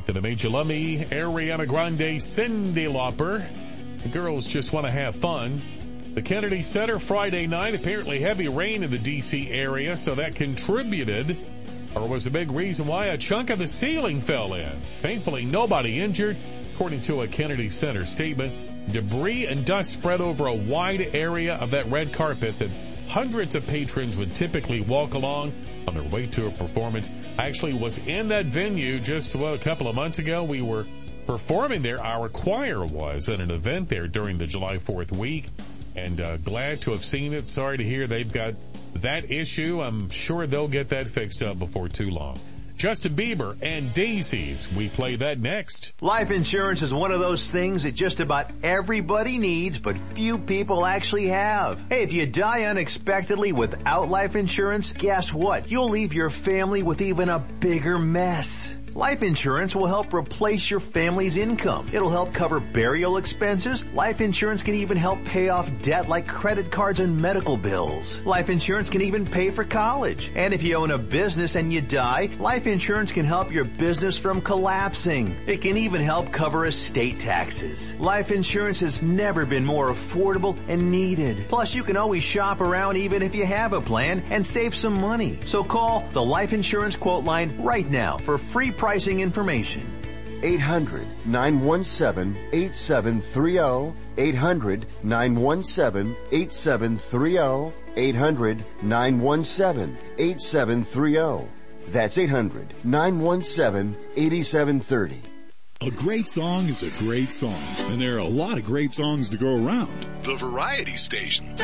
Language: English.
8th in the Major Lummi, Ariana Grande, Cyndi Lauper. The girls just want to have fun. The Kennedy Center Friday night, apparently heavy rain in the D.C. area, so that contributed or was a big reason why a chunk of the ceiling fell in. Thankfully, nobody injured, according to a Kennedy Center statement. Debris and dust spread over a wide area of that red carpet that hundreds of patrons would typically walk along on their way to a performance. I actually was in that venue just a couple of months ago. We were performing there. Our choir was at an event there during the July 4th week. And glad to have seen it. Sorry to hear they've got that issue. I'm sure they'll get that fixed up before too long. Justin Bieber and Daisies. We play that next. Life insurance is one of those things that just about everybody needs, but few people actually have. Hey, if you die unexpectedly without life insurance, guess what? You'll leave your family with even a bigger mess. Life insurance will help replace your family's income. It'll help cover burial expenses. Life insurance can even help pay off debt like credit cards and medical bills. Life insurance can even pay for college. And if you own a business and you die, life insurance can help your business from collapsing. It can even help cover estate taxes. Life insurance has never been more affordable and needed. Plus, you can always shop around even if you have a plan and save some money. So call the Life Insurance Quote Line right now for free pricing information. 800-917-8730. 800-917-8730. 800-917-8730. That's 800-917-8730. A great song is a great song, and there are a lot of great songs to go around. The Variety Station.